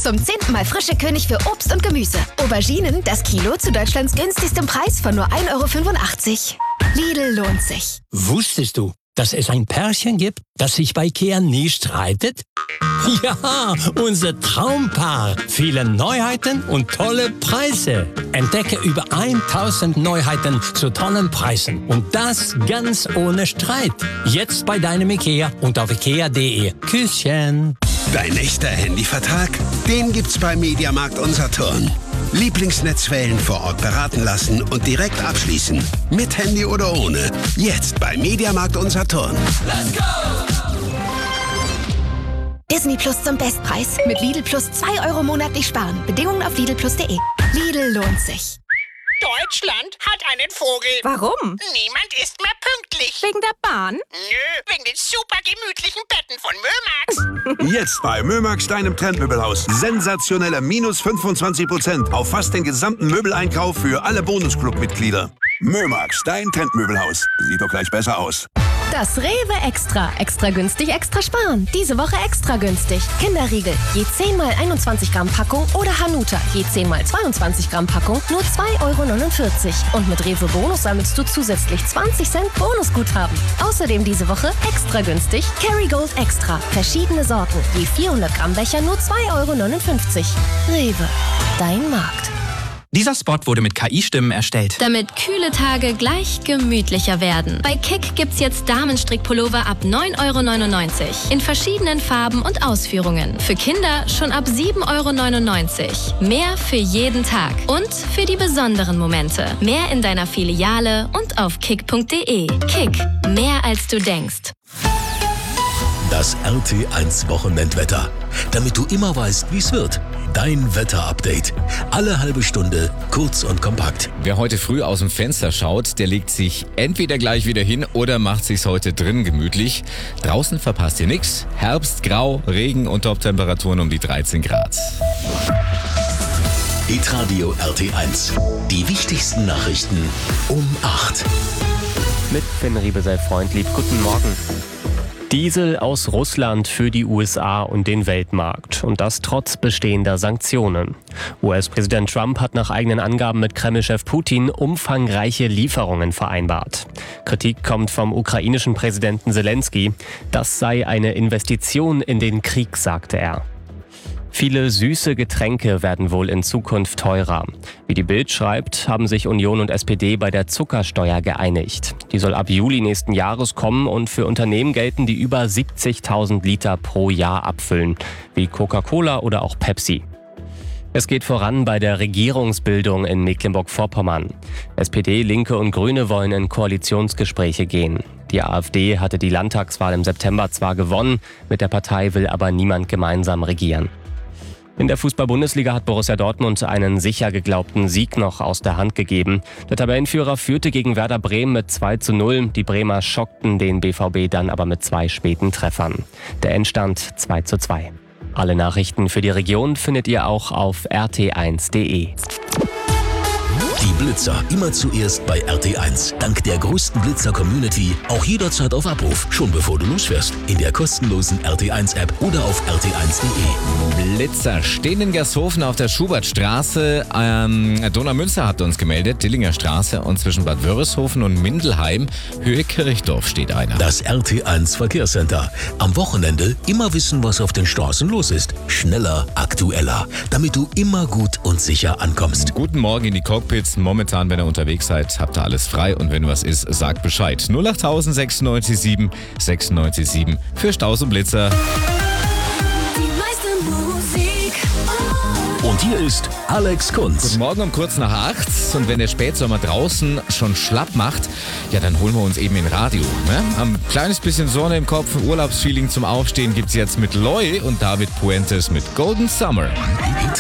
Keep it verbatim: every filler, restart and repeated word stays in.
Zum zehnten Mal frische König für Obst und Gemüse. Auberginen, das Kilo zu Deutschlands günstigstem Preis von nur ein Euro fünfundachtzig. Lidl lohnt sich. Wusstest du, dass es ein Pärchen gibt, das sich bei Ikea nie streitet? Ja, unser Traumpaar. Viele Neuheiten und tolle Preise. Entdecke über tausend Neuheiten zu tollen Preisen. Und das ganz ohne Streit. Jetzt bei deinem Ikea und auf ikea punkt de. Küsschen. Dein echter Handyvertrag? Den gibt's bei Mediamarkt Unsaturn. Lieblingsnetzwellen vor Ort beraten lassen und direkt abschließen. Mit Handy oder ohne. Jetzt bei Mediamarkt Unsaturn. Let's go! Disney Plus zum Bestpreis. Mit Lidl Plus zwei Euro monatlich sparen. Bedingungen auf lidl plus punkt de. Lidl lohnt sich. Deutschland hat einen Vogel. Warum? Niemand ist mehr pünktlich. Wegen der Bahn? Nö, wegen den super gemütlichen Betten von Mömax. Jetzt bei Mömax, deinem Trendmöbelhaus. Sensationelle minus fünfundzwanzig Prozent auf fast den gesamten Möbeleinkauf für alle Bonusclub-Mitglieder. Mömax, dein Trendmöbelhaus. Sieht doch gleich besser aus. Das Rewe Extra. Extra günstig, extra sparen. Diese Woche extra günstig. Kinderriegel. Je zehn mal einundzwanzig Gramm Packung oder Hanuta. Je zehn mal zweiundzwanzig Gramm Packung. Nur zwei Euro neunundvierzig. Und mit Rewe Bonus sammelst du zusätzlich zwanzig Cent Bonusguthaben. Außerdem diese Woche extra günstig. Kerrygold Extra. Verschiedene Sorten. Je vierhundert Gramm Becher nur zwei Euro neunundfünfzig. Rewe. Dein Markt. Dieser Spot wurde mit K I-Stimmen erstellt. Damit kühle Tage gleich gemütlicher werden. Bei Kick gibt's jetzt Damenstrickpullover ab neun Euro neunundneunzig. In verschiedenen Farben und Ausführungen. Für Kinder schon ab sieben Euro neunundneunzig. Mehr für jeden Tag. Und für die besonderen Momente. Mehr in deiner Filiale und auf kick punkt de. Kick. Mehr als du denkst. Das R T eins Wochenendwetter. Damit du immer weißt, wie es wird. Dein Wetterupdate. Alle halbe Stunde, kurz und kompakt. Wer heute früh aus dem Fenster schaut, der legt sich entweder gleich wieder hin oder macht sich's heute drin gemütlich. Draußen verpasst ihr nichts. Herbst, Grau, Regen und Toptemperaturen um die dreizehn Grad. Hitradio R T eins. Die wichtigsten Nachrichten um acht. Mit Finn Riebe sei Freund lieb. Guten Morgen. Diesel aus Russland für die U S A und den Weltmarkt. Und das trotz bestehender Sanktionen. U S-Präsident Trump hat nach eigenen Angaben mit Kreml-Chef Putin umfangreiche Lieferungen vereinbart. Kritik kommt vom ukrainischen Präsidenten Zelensky. Das sei eine Investition in den Krieg, sagte er. Viele süße Getränke werden wohl in Zukunft teurer. Wie die Bild schreibt, haben sich Union und S P D bei der Zuckersteuer geeinigt. Die soll ab Juli nächsten Jahres kommen und für Unternehmen gelten, die über siebzigtausend Liter pro Jahr abfüllen, wie Coca-Cola oder auch Pepsi. Es geht voran bei der Regierungsbildung in Mecklenburg-Vorpommern. S P D, Linke und Grüne wollen in Koalitionsgespräche gehen. Die AfD hatte die Landtagswahl im September zwar gewonnen, mit der Partei will aber niemand gemeinsam regieren. In der Fußball-Bundesliga hat Borussia Dortmund einen sicher geglaubten Sieg noch aus der Hand gegeben. Der Tabellenführer führte gegen Werder Bremen mit zwei zu null. Die Bremer schockten den B V B dann aber mit zwei späten Treffern. Der Endstand zwei zu zwei. Alle Nachrichten für die Region findet ihr auch auf r t eins punkt de. Die Blitzer immer zuerst bei R T eins. Dank der größten Blitzer-Community auch jederzeit auf Abruf, schon bevor du losfährst. In der kostenlosen R T eins App oder auf r t eins punkt de. Blitzer stehen in Gershofen auf der Schubertstraße. Ähm, Donau-Münster hat uns gemeldet, Dillinger Straße und zwischen Bad Wörishofen und Mindelheim, Höhe Kirchdorf steht einer. Das R T eins Verkehrscenter. Am Wochenende immer wissen, was auf den Straßen los ist. Schneller, aktueller, damit du immer gut und sicher ankommst. Guten Morgen in die Cockpits. Momentan, wenn ihr unterwegs seid, habt ihr alles frei und wenn was ist, sagt Bescheid. null acht sechsundneunzig sieben sechsundneunzig sieben für Staus und Blitzer. Und hier ist Alex Kunz. Guten Morgen um kurz nach acht. Und wenn der Spätsommer draußen schon schlapp macht, ja, dann holen wir uns eben ein Radio. Ne? Ein kleines bisschen Sonne im Kopf, ein Urlaubsfeeling zum Aufstehen gibt's jetzt mit Loy und David Puentes mit Golden Summer.